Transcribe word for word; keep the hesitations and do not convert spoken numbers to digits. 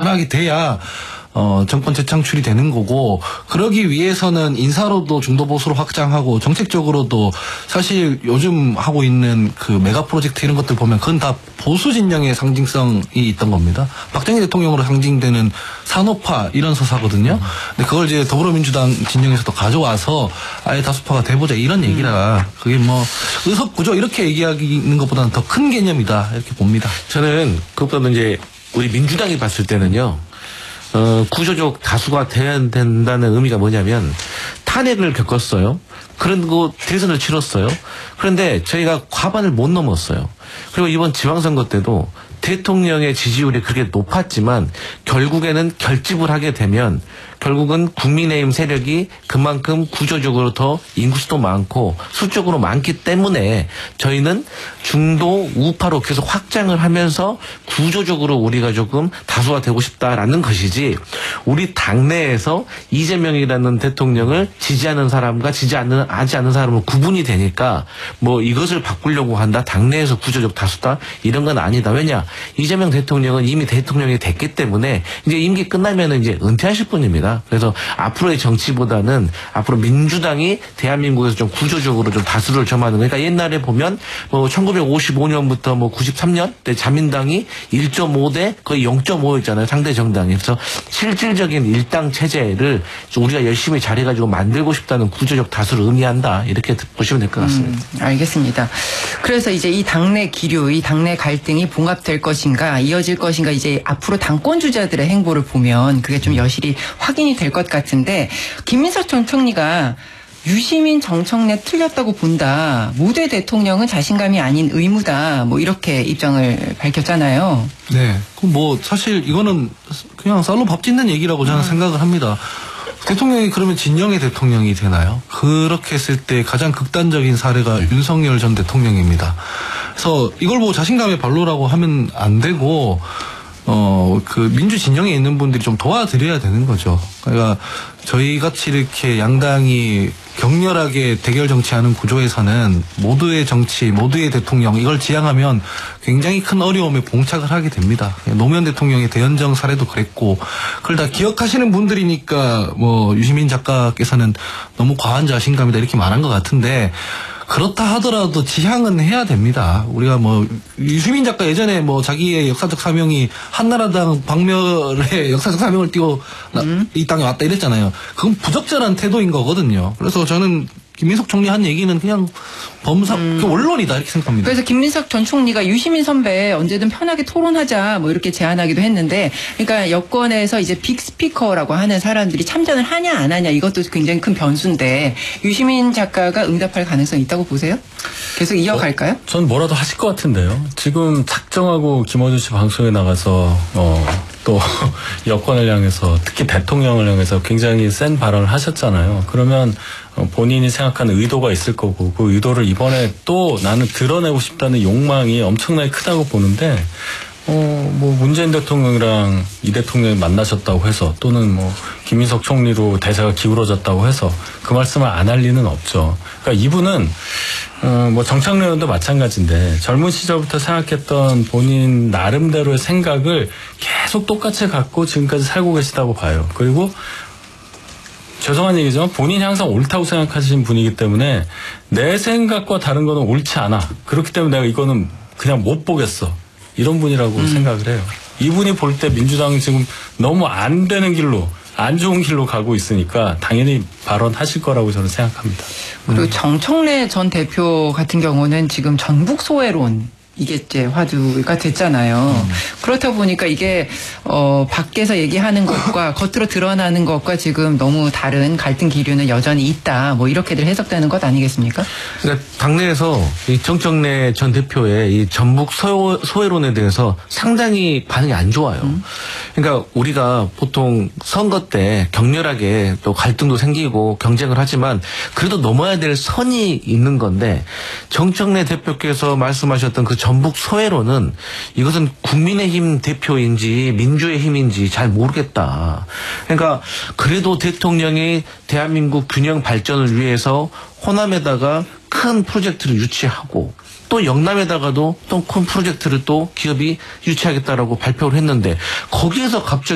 가능하게 돼야 어, 정권 재창출이 되는 거고, 그러기 위해서는 인사로도 중도 보수로 확장하고 정책적으로도 사실 요즘 하고 있는 그 메가 프로젝트 이런 것들 보면 그건 다 보수 진영의 상징성이 있던 겁니다. 박정희 대통령으로 상징되는 산업화 이런 서사거든요. 근데 그걸 이제 더불어민주당 진영에서도 가져와서 아예 다수파가 돼보자 이런 얘기라, 그게 뭐 의석구조 이렇게 얘기하는 것보다는 더 큰 개념이다 이렇게 봅니다. 저는 그것보다는 이제 우리 민주당이 봤을 때는요, 어, 구조적 다수가 돼야 된다는 의미가 뭐냐면, 탄핵을 겪었어요. 그런 거 대선을 치렀어요. 그런데 저희가 과반을 못 넘었어요. 그리고 이번 지방선거 때도 대통령의 지지율이 그렇게 높았지만 결국에는 결집을 하게 되면 결국은 국민의힘 세력이 그만큼 구조적으로 더 인구수도 많고 수적으로 많기 때문에 저희는 중도 우파로 계속 확장을 하면서 구조적으로 우리가 조금 다수가 되고 싶다라는 것이지, 우리 당내에서 이재명이라는 대통령을 지지하는 사람과 지지하는 하지 않는 사람은 구분이 되니까 뭐 이것을 바꾸려고 한다, 당내에서 구조적 다수다 이런 건 아니다. 왜냐, 이재명 대통령은 이미 대통령이 됐기 때문에 이제 임기 끝나면은 이제 은퇴하실 분입니다. 그래서 앞으로의 정치보다는 앞으로 민주당이 대한민국에서 좀 구조적으로 좀 다수를 점하는, 그러니까 옛날에 보면 뭐 천구백오십오 년부터 뭐 구십삼 년 때 자민당이 일 점 오 대 거의 영 점 오였잖아요. 상대 정당이. 그래서 실질적인 일당 체제를 우리가 열심히 잘해가지고 만들고 싶다는 구조적 다수를 의미한다, 이렇게 보시면 될 것 같습니다. 음, 알겠습니다. 그래서 이제 이 당내 기류, 이 당내 갈등이 봉합될 것인가, 이어질 것인가, 이제 앞으로 당권 주자들의 행보를 보면 그게 좀 여실히 확인이 될 것 같은데, 김민석 전 총리가 유시민 정청래 틀렸다고 본다, 모두의 대통령은 자신감이 아닌 의무다, 뭐 이렇게 입장을 밝혔잖아요. 네, 그럼 뭐 사실 이거는 그냥 쌀로 밥 짓는 얘기라고 저는 음. 생각을 합니다. 대통령이 그러면 진영의 대통령이 되나요? 그렇게 했을 때 가장 극단적인 사례가 네. 윤석열 전 대통령입니다. 그래서 이걸 보고 자신감의 발로라고 하면 안 되고, 어, 그 민주 진영에 있는 분들이 좀 도와드려야 되는 거죠. 그러니까 저희 같이 이렇게 양당이 격렬하게 대결 정치하는 구조에서는 모두의 정치, 모두의 대통령 이걸 지향하면 굉장히 큰 어려움에 봉착을 하게 됩니다. 노무현 대통령의 대연정 사례도 그랬고, 그걸 다 기억하시는 분들이니까 뭐 유시민 작가께서는 너무 과한 자신감이다 이렇게 말한 것 같은데, 그렇다 하더라도 지향은 해야 됩니다. 우리가 뭐 유시민 작가 예전에 뭐 자기의 역사적 사명이 한나라당 박멸의 역사적 사명을 띄고 음. 이 땅에 왔다 이랬잖아요. 그건 부적절한 태도인 거거든요. 그래서 저는 김민석 총리 한 얘기는 그냥 범사, 음. 원론이다 이렇게 생각합니다. 그래서 김민석 전 총리가 유시민 선배 언제든 편하게 토론하자 뭐 이렇게 제안하기도 했는데, 그러니까 여권에서 이제 빅스피커라고 하는 사람들이 참전을 하냐 안 하냐 이것도 굉장히 큰 변수인데, 유시민 작가가 응답할 가능성이 있다고 보세요? 계속 이어갈까요? 어, 전 뭐라도 하실 것 같은데요. 지금 작정하고 김어준 씨 방송에 나가서 어, 또 여권을 향해서, 특히 대통령을 향해서 굉장히 센 발언을 하셨잖아요. 그러면 본인이 생각하는 의도가 있을 거고, 그 의도를 이번에 또 나는 드러내고 싶다는 욕망이 엄청나게 크다고 보는데, 어, 뭐 문재인 대통령이랑 이 대통령이 만나셨다고 해서, 또는 뭐 김민석 총리로 대세가 기울어졌다고 해서 그 말씀을 안 할 리는 없죠. 그러니까 이분은 어, 뭐 정청래 의원도 마찬가지인데, 젊은 시절부터 생각했던 본인 나름대로의 생각을 계속 똑같이 갖고 지금까지 살고 계시다고 봐요. 그리고 죄송한 얘기지만 본인이 항상 옳다고 생각하시는 분이기 때문에 내 생각과 다른 거는 옳지 않아, 그렇기 때문에 내가 이거는 그냥 못 보겠어, 이런 분이라고 음. 생각을 해요. 이분이 볼 때 민주당이 지금 너무 안 되는 길로, 안 좋은 길로 가고 있으니까 당연히 발언하실 거라고 저는 생각합니다. 그리고 음. 정청래 전 대표 같은 경우는 지금 전북 소외론, 이게 이제 화두가 됐잖아요. 음. 그렇다 보니까 이게 어 밖에서 얘기하는 것과 겉으로 드러나는 것과 지금 너무 다른 갈등 기류는 여전히 있다, 뭐 이렇게들 해석되는 것 아니겠습니까? 그러니까 당내에서 이 정청래 전 대표의 이 전북 소외, 소외론에 대해서 상당히 반응이 안 좋아요. 음. 그러니까 우리가 보통 선거 때 격렬하게 또 갈등도 생기고 경쟁을 하지만 그래도 넘어야 될 선이 있는 건데, 정청래 대표께서 말씀하셨던 그 전북 소외론은 이것은 국민의힘 대표인지 민주의 힘인지 잘 모르겠다. 그러니까 그래도 대통령이 대한민국 균형 발전을 위해서 호남에다가 큰 프로젝트를 유치하고, 또 영남에다가도 또 큰 프로젝트를 또 기업이 유치하겠다라고 발표를 했는데, 거기에서 갑자기